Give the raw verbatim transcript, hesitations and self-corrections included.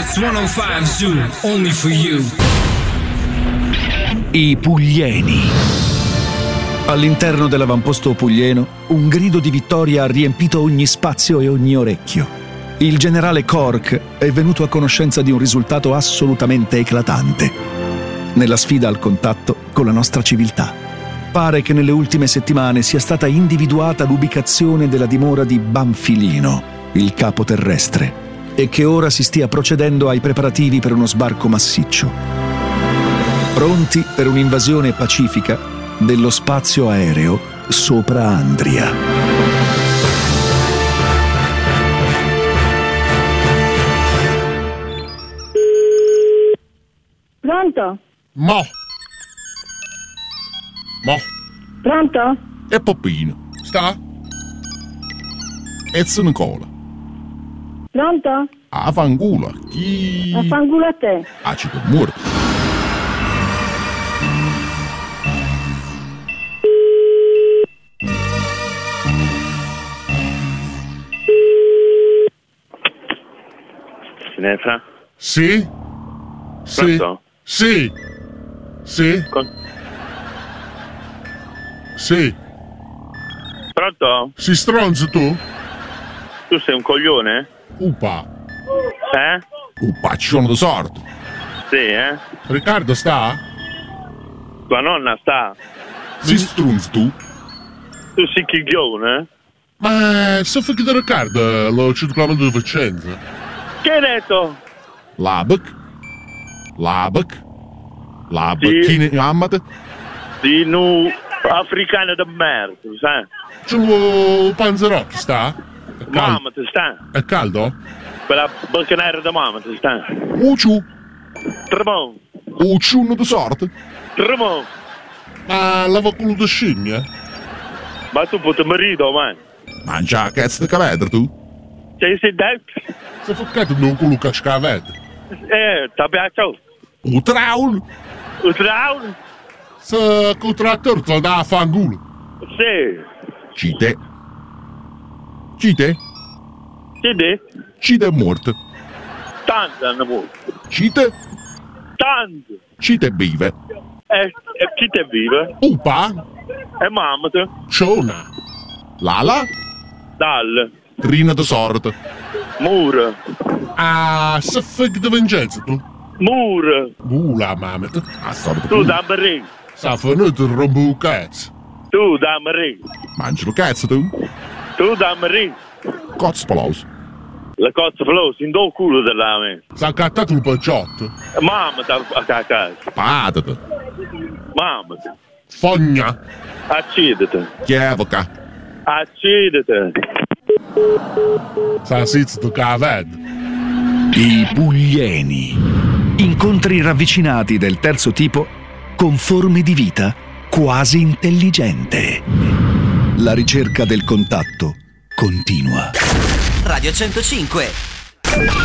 It's centocinque Zoo, only for you. I Puglieni. All'interno dell'avamposto puglieno, un grido di vittoria ha riempito ogni spazio e ogni orecchio. Il generale Cork è venuto a conoscenza di un risultato assolutamente eclatante nella sfida al contatto con la nostra civiltà. Pare che nelle ultime settimane sia stata individuata l'ubicazione della dimora di Banfilino, il capo terrestre, e che ora si stia procedendo ai preparativi per uno sbarco massiccio. Pronti per un'invasione pacifica dello spazio aereo sopra Andria. Pronto? Mo. Mo. Pronto? E Poppino. Sta? E se Nicola. Pronto? A fangula. Chi? A fanculo a te. Ah, ci può morire. Finestra? Sì? Sì? Pronto? Sì? Sì? Con- Sì? Pronto? Si stronzo tu? Tu sei un coglione? Upa. Eh? Upa, ci sono di sorte. Sì, eh? Riccardo sta? Tua nonna sta? Si stronzo tu? Tu sei chiglione, eh? Ma se fai da Riccardo lo centocinque di Vicenza. Che hai detto? Labec? Labec? Labec? Sì. Chi ne amate? Di nu africano de merda, sai? C'è lo panzerotti, sta? È caldo? Mamma ti sta? È caldo? Quella balcanaria da mamma ti sta? Uciu? Tremon, Uciuno di sorte? tremon. Ma lava quello di scimmia? Ma tu puoi marito, man. Mangia la cazzo di cavedra tu? Sei sei detto? Se foccato non quello che ci cavedra. Eh, ti piace? Un traul? Un traul? Se col trattore te lo dà a fangulo. Sì. Cite? Cite? Che di? Cite è morto. Tanto hanno avuto. Cite? Tanto. Cite vive. E, e chi te vive? Upa? E mamma te? Ciona. Lala? Dal. Trina di sorte. Mura. Ah, se fai di Vincenzo tu? Mura. Gula, mamma. Ah, sorte. Tu dammi ring. Sa finito il rombo un cazzo. Tu dammi ring. Mangi lo cazzo tu? Tu dammi ring. Cazzo spaloso. La cozza flossa in do culo della me. Sa cattato il panciotto. Mamma te a casa. Patate. Mamma te. Fogna. Accidete. Chievoca. Accidete. Sa sizzo tu caved. I Puglieni. Incontri ravvicinati del terzo tipo con forme di vita quasi intelligente. La ricerca del contatto continua. Radio centocinque.